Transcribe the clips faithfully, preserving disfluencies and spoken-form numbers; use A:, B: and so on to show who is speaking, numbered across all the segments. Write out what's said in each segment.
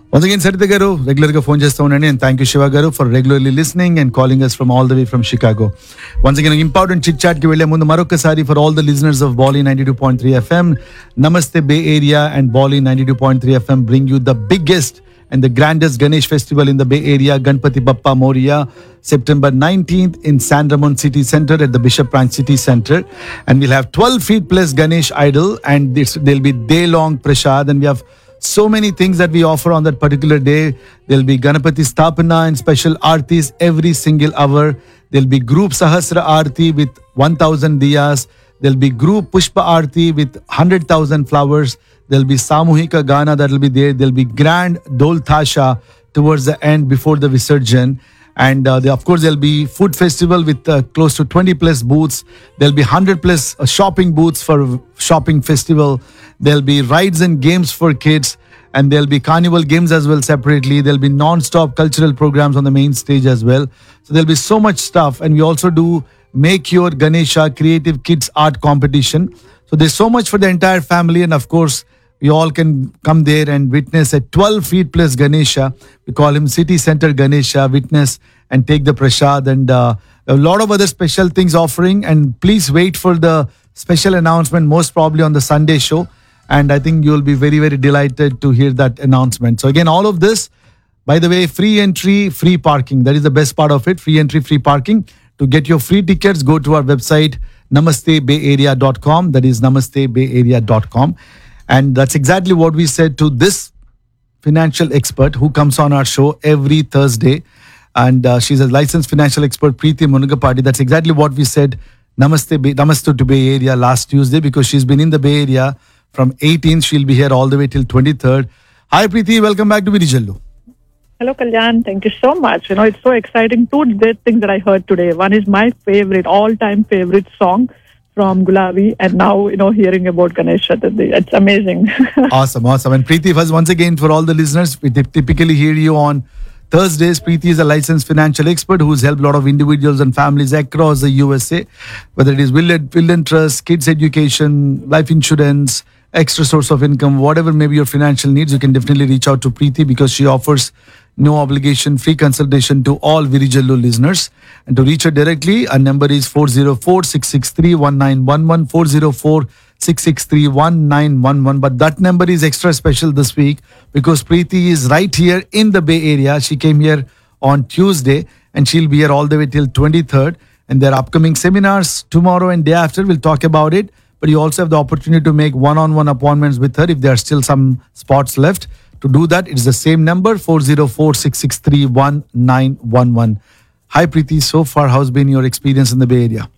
A: Once again, Sarita Garu, regular ga phone chestha unandi, and thank you Shiva Garu for regularly listening and calling us from all the way from Chicago. Once again, important chit chat ki velle mundu marokasari for all the listeners of Bali ninety-two point three F M. Namaste Bay Area and Bali ninety-two point three F M bring you the biggest and the grandest Ganesh festival in the Bay Area, Ganpati Bappa Moria, September nineteenth in San Ramon City Center at the Bishop Ranch City Center. And we'll have twelve feet plus Ganesh idol, and this, there'll be day-long prasad, and we have so many things that we offer on that particular day. There'll be Ganapati Sthapana and special aartis every single hour. There'll be group Sahasra Aarti with one thousand diyas. There'll be group Pushpa Aarti with one hundred thousand flowers. There'll be Samuhika Gana that'll be there. There'll be grand Dol Thasha towards the end before the Visarjan. And uh, the, of course, there'll be food festival with uh, close to twenty plus booths. There'll be one hundred plus uh, shopping booths for shopping festival. There'll be rides and games for kids. And there'll be carnival games as well separately. There'll be non-stop cultural programs on the main stage as well. So there'll be so much stuff. And we also do Make Your Ganesha Creative Kids Art Competition. So there's so much for the entire family. And of course, we all can come there and witness a twelve feet plus Ganesha. We call him City Center Ganesha. Witness and take the prasad, and uh, a lot of other special things offering. And please wait for the special announcement, most probably on the Sunday show. And I think you'll be very, very delighted to hear that announcement. So again, all of this, by the way, free entry, free parking. That is the best part of it. Free entry, free parking. To get your free tickets, go to our website, namaste bay area dot com. That is namaste bay area dot com. And that's exactly what we said to this financial expert who comes on our show every Thursday. And uh, she's a licensed financial expert, Preeti Munugapati. That's exactly what we said, Namaste, Bay, Namaste to Bay Area last Tuesday, because she's been in the Bay Area from eighteenth. She'll be here all the way till twenty-third. Hi, Preeti. Welcome back to Virijallu.
B: Hello, Kalyan. Thank you so much. You know, it's so exciting. Two great things that I heard today. One is my favorite, all-time favorite song from Gulabi, and now, you know, hearing about Ganesh Chaturthi. It's amazing.
A: Awesome, awesome. And Preeti, first, once again, for all the listeners, we typically hear you on Thursdays. Preeti is a licensed financial expert who's helped a lot of individuals and families across the U S A, whether it is will and trust, kids education, life insurance, extra source of income, whatever may be your financial needs, you can definitely reach out to Preeti, because she offers no obligation free consultation to all Virijallu listeners. And to reach her directly, our number is four zero four, six six three, one nine one one, four zero four, six six three, one nine one one. But that number is extra special this week because Preeti is right here in the Bay Area. She came here on Tuesday and she'll be here all the way till twenty-third. And there are upcoming seminars tomorrow and day after. We'll talk about it. But you also have the opportunity to make one-on-one appointments with her if there are still some spots left. To do that, it's the same number, four zero four, six six three, one nine one one. Hi, Preeti. So far, how's been your experience in the Bay Area?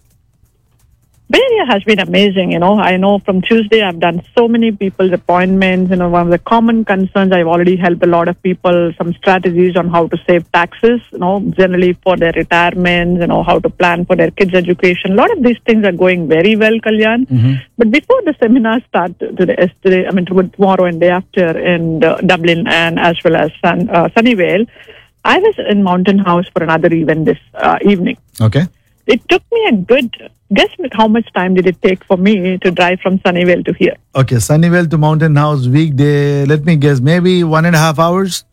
B: Bay Area has been amazing. You know, I know from Tuesday I've done so many people's appointments. You know, one of the common concerns, I've already helped a lot of people, some strategies on how to save taxes, you know, generally for their retirement, you know, how to plan for their kids' education. A lot of these things are going very well, Kalyan. Mm-hmm. But before the seminar start today, yesterday, I mean, tomorrow and day after in uh, Dublin and as well as Sun, uh, Sunnyvale, I was in Mountain House for another event this uh, evening.
A: Okay.
B: It took me a good, guess how much time did it take for me to drive from Sunnyvale to here?
A: Okay, Sunnyvale to Mountain House, weekday, let me guess, maybe one and a half hours?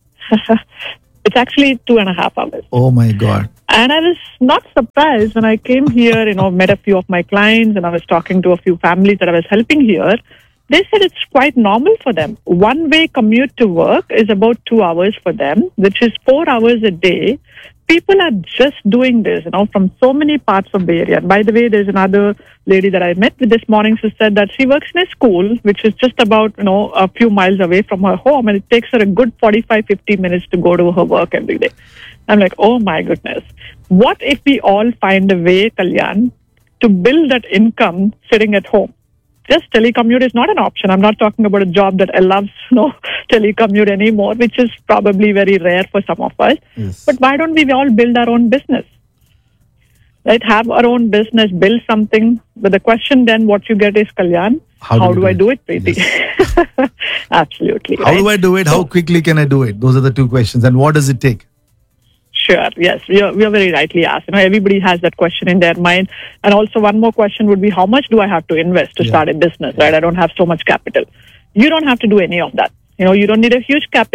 B: It's actually two and a half hours.
A: Oh my God.
B: And I was not surprised when I came here, you know, met a few of my clients and I was talking to a few families that I was helping here. They said it's quite normal for them. One-way commute to work is about two hours for them, which is four hours a day. People are just doing this, you know, from so many parts of Bay Area. And by the way, there's another lady that I met with this morning who said that she works in a school, which is just about, you know, a few miles away from her home. And it takes her a good forty-five, fifty minutes to go to her work every day. I'm like, oh my goodness. What if we all find a way, Kalyan, to build that income sitting at home? Just telecommute is not an option. I'm not talking about a job that allows no telecommute anymore, which is probably very rare for some of us. Yes. But why don't we all build our own business? Right? Have our own business, build something. But the question then, what you get is, Kalyan, how, how do, do I do it, Preeti? Yes. Absolutely.
A: How right? do I do it? How quickly can I do it? Those are the two questions. And what does it take?
B: Sure. Yes, we are, we are very rightly asked. You know, everybody has that question in their mind. And also one more question would be, how much do I have to invest to yeah. start a business, yeah. right? I don't have so much capital. You don't have to do any of that. You know, you don't need a huge capital.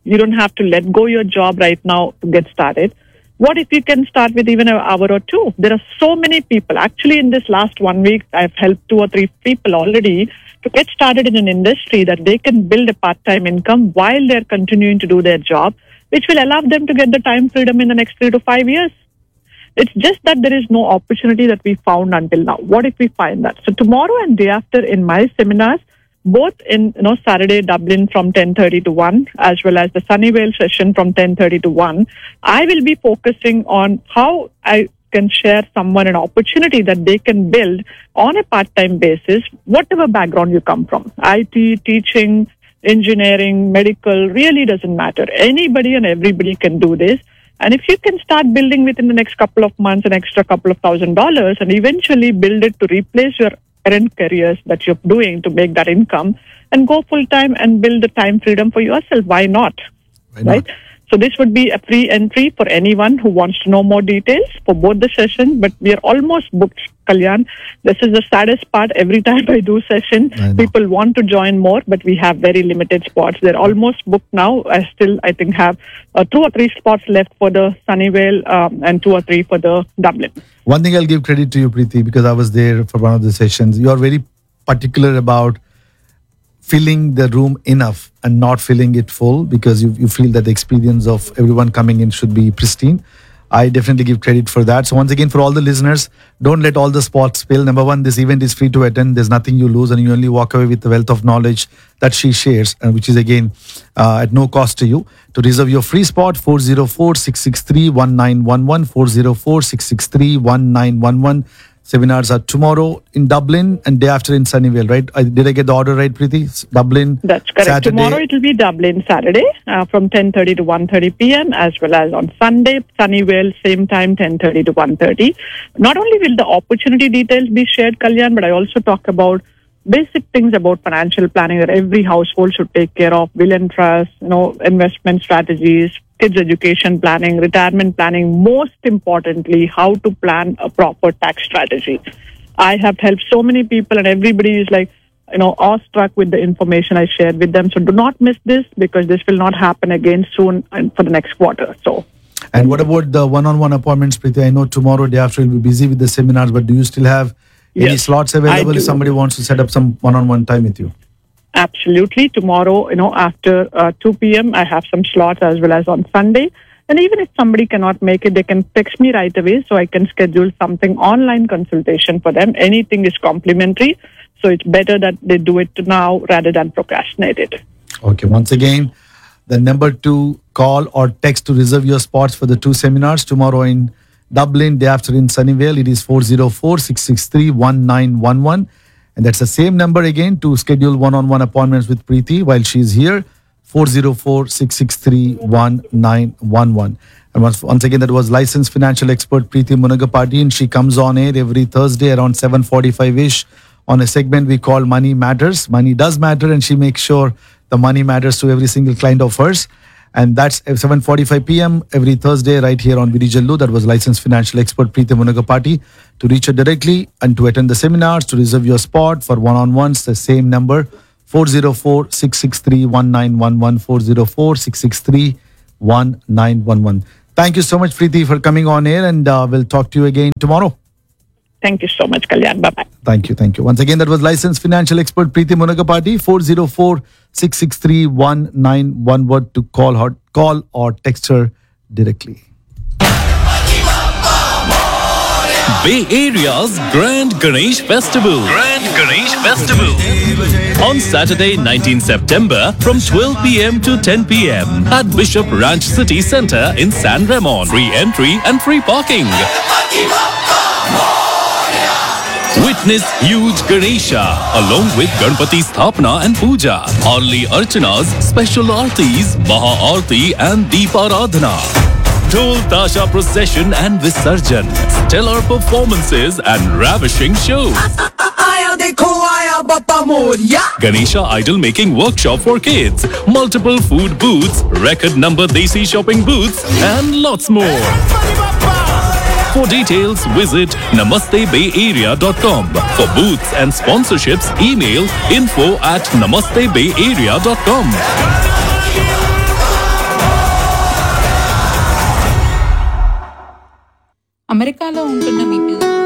B: You don't have to let go your job right now to get started. What if you can start with even an hour or two? There are so many people. Actually, in this last one week, I've helped two or three people already to get started in an industry that they can build a part-time income while they're continuing to do their job, which will allow them to get the time freedom in the next three to five years. It's just that there is no opportunity that we found until now. What if we find that? So tomorrow and day after in my seminars, both in you know Saturday Dublin from ten thirty to one, as well as the Sunnyvale session from ten thirty to one, I will be focusing on how I can share someone an opportunity that they can build on a part-time basis, whatever background you come from. I T, teaching, engineering, medical, really doesn't matter. Anybody and everybody can do this. And if you can start building within the next couple of months an extra couple of thousand dollars and eventually build it to replace your current careers that you're doing to make that income and go full time and build the time freedom for yourself, why not?
A: Why not?
B: Right? So this would be a free entry for anyone who wants to know more details for both the sessions, but we are almost booked, Kalyan. This is the saddest part. Every time I do session, people want to join more, but we have very limited spots. They're almost booked now. I still, I think, have uh, two or three spots left for the Sunnyvale um, and two or three for the Dublin.
A: One thing I'll give credit to you, Preeti, because I was there for one of the sessions. You are very particular about filling the room enough and not filling it full because you, you feel that the experience of everyone coming in should be pristine. I definitely give credit for that. So once again, for all the listeners, don't let all the spots spill. Number one, this event is free to attend. There's nothing you lose and you only walk away with the wealth of knowledge that she shares, and which is again uh, at no cost to you. To reserve your free spot, four oh four, six six three, one nine one one, four oh four, six six three, one nine one one. Seminars are tomorrow in Dublin and day after in Sunnyvale, right? I, did I get the order right, Preeti? Dublin,
B: that's correct.
A: Saturday.
B: Tomorrow it will be Dublin, Saturday uh, from ten thirty to one thirty p.m. as well as on Sunday, Sunnyvale, same time, ten thirty to one thirty. Not only will the opportunity details be shared, Kalyan, but I also talk about basic things about financial planning that every household should take care of, will and trust, you know, investment strategies, kids' education planning, retirement planning, most importantly, how to plan a proper tax strategy. I have helped so many people and everybody is like, you know, awestruck with the information I shared with them. So do not miss this because this will not happen again soon and for the next quarter. So.
A: And what about the one-on-one appointments, Preeti? I know tomorrow, day after, you'll be busy with the seminars, but do you still have any
B: Yes,
A: slots available if somebody wants to set up some one-on-one time with you?
B: Absolutely. Tomorrow, you know, after uh, two p.m., I have some slots as well as on Sunday. And even if somebody cannot make it, they can text me right away so I can schedule something online consultation for them. Anything is complimentary. So it's better that they do it now rather than procrastinate it.
A: Okay. Once again, the number to call or text to reserve your spots for the two seminars tomorrow in Dublin, day after in Sunnyvale, it is four oh four, six six three, one nine one one. And that's the same number again to schedule one-on-one appointments with Preeti while she's here, four oh four, six six three, one nine one one. And once, once again, that was licensed financial expert Preeti Munagapati, and she comes on air every Thursday around seven forty-five-ish on a segment we call Money Matters. Money does matter, and she makes sure the money matters to every single client of hers. And that's at seven forty-five p.m. every Thursday right here on Virijallu. That was licensed financial expert Preeti Munagapati. To reach her directly and to attend the seminars, to reserve your spot for one-on-ones, the same number, four oh four, six six three, one nine one one, four oh four, six six three, one nine one one. Thank you so much, Preeti, for coming on air, and uh, we'll talk to you again tomorrow.
B: Thank you so much, Kalyan. Bye-bye.
A: Thank you. Thank you. Once again, that was licensed financial expert Preeti Munagapati, four oh four, six six three, one nine one one to call her, call or text her directly.
C: Bay Area's Grand Ganesh Festival. Grand Ganesh Festival. On Saturday, nineteenth September from twelve p.m. to ten p.m. at Bishop Ranch City Centre in San Ramon. Free entry and free parking. Witness huge Ganesha along with Ganpati Sthapana and Puja, Arli Archanas, special Aartis, Maha Aarti and Deeparadhana. Dhol Tasha procession and Visarjan, stellar performances and ravishing shows. Ganesha idol making workshop for kids, multiple food booths, record number Desi shopping booths and lots more. For details, visit namaste bay area dot com. For booths and sponsorships, email info at namaste bay area dot com.
D: అమెరికాలో ఉంటున్న మీ పిల్లలు